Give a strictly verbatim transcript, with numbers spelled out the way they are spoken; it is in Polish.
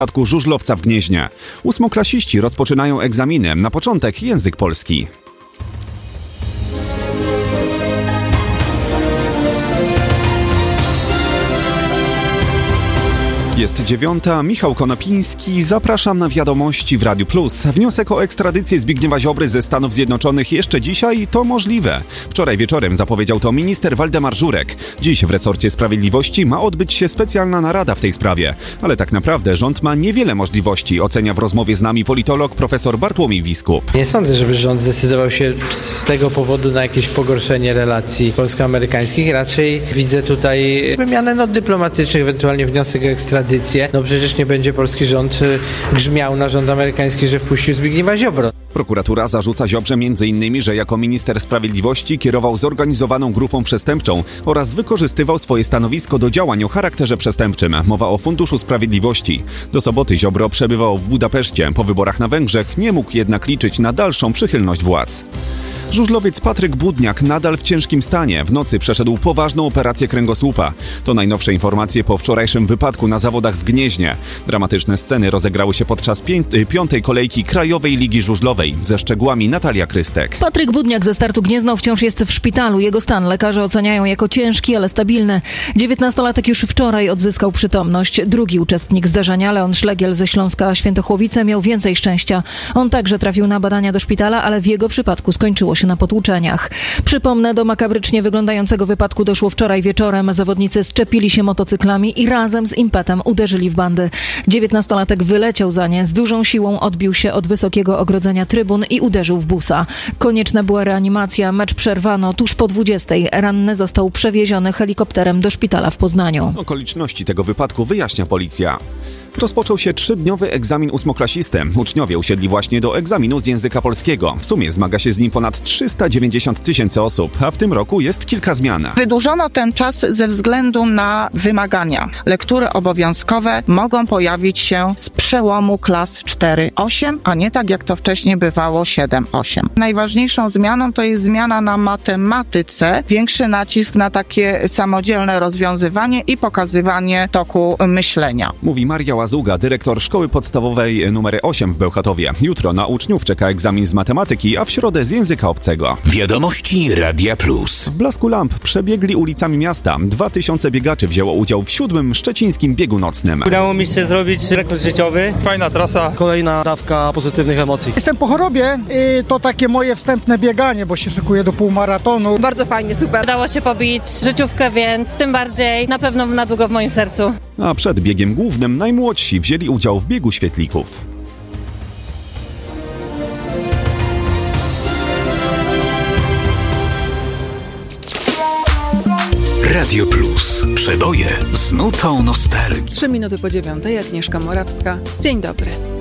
przypadku żużlowca w Gnieźnie. Ósmoklasiści rozpoczynają egzaminy. Na początek język polski. Jest dziewiąta, Michał Konopiński, zapraszam na wiadomości w Radiu Plus. Wniosek o ekstradycję Zbigniewa Ziobry ze Stanów Zjednoczonych jeszcze dzisiaj to możliwe. Wczoraj wieczorem zapowiedział to minister Waldemar Żurek. Dziś w resorcie sprawiedliwości ma odbyć się specjalna narada w tej sprawie. Ale tak naprawdę rząd ma niewiele możliwości, ocenia w rozmowie z nami politolog profesor Bartłomiej Wiskup. Nie sądzę, żeby rząd zdecydował się z tego powodu na jakieś pogorszenie relacji polsko-amerykańskich. Raczej widzę tutaj wymianę not dyplomatycznych, ewentualnie wniosek o ekstradycję. No przecież nie będzie polski rząd grzmiał na rząd amerykański, że wpuścił Zbigniewa Ziobro. Prokuratura zarzuca Ziobrze między innymi, że jako minister sprawiedliwości kierował zorganizowaną grupą przestępczą oraz wykorzystywał swoje stanowisko do działań o charakterze przestępczym. Mowa o Funduszu Sprawiedliwości. Do soboty Ziobro przebywał w Budapeszcie. Po wyborach na Węgrzech nie mógł jednak liczyć na dalszą przychylność władz. Żużlowiec Patryk Budniak nadal w ciężkim stanie. W nocy przeszedł poważną operację kręgosłupa. To najnowsze informacje po wczorajszym wypadku na zawodach w Gnieźnie. Dramatyczne sceny rozegrały się podczas pię- piątej kolejki Krajowej Ligi Żużlowej. Ze szczegółami Natalia Krystek. Patryk Budniak ze Startu Gniezno wciąż jest w szpitalu. Jego stan lekarze oceniają jako ciężki, ale stabilny. dziewiętnastolatek już wczoraj odzyskał przytomność. Drugi uczestnik zdarzenia, Leon Szlegiel ze Śląska Świętochłowice, miał więcej szczęścia. On także trafił na badania do szpitala, ale w jego przypadku skończyło się na potłuczeniach. Przypomnę, do makabrycznie wyglądającego wypadku doszło wczoraj wieczorem. Zawodnicy szczepili się motocyklami i razem z impetem uderzyli w bandy. dziewiętnastolatek wyleciał za nie, z dużą siłą odbił się od wysokiego ogrodzenia trybun i uderzył w busa. Konieczna była reanimacja, mecz przerwano tuż po dwudziestej. Ranny został przewieziony helikopterem do szpitala w Poznaniu. Okoliczności tego wypadku wyjaśnia policja. Rozpoczął się trzydniowy egzamin ósmoklasisty. Uczniowie usiedli właśnie do egzaminu z języka polskiego. W sumie zmaga się z nim ponad trzysta dziewięćdziesiąt tysięcy osób, a w tym roku jest kilka zmian. Wydłużono ten czas ze względu na wymagania. Lektury obowiązkowe mogą pojawić się z przełomu klas cztery osiem, a nie tak jak to wcześniej bywało siedem osiem. Najważniejszą zmianą to jest zmiana na matematyce, większy nacisk na takie samodzielne rozwiązywanie i pokazywanie toku myślenia. Mówi Maria Łazuga, dyrektor szkoły podstawowej numer osiem w Bełchatowie. Jutro na uczniów czeka egzamin z matematyki, a w środę z języka obcego. Wiadomości Radia Plus. W blasku lamp przebiegli ulicami miasta. Dwa tysiące biegaczy wzięło udział w siódmym szczecińskim biegu nocnym. Udało mi się zrobić rekord życiowy. Fajna trasa. Kolejna dawka pozytywnych emocji. Jestem po chorobie i to takie moje wstępne bieganie, bo się szykuję do półmaratonu. Bardzo fajnie, super. Udało się pobić życiówkę, więc tym bardziej na pewno na długo w moim sercu. A przed biegiem głównym najmłodsi wzięli udział w biegu świetlików. Radio Plus. Przeboje z nutą nostalgii. Trzy minuty po dziewiątej, Agnieszka Morawska. Dzień dobry.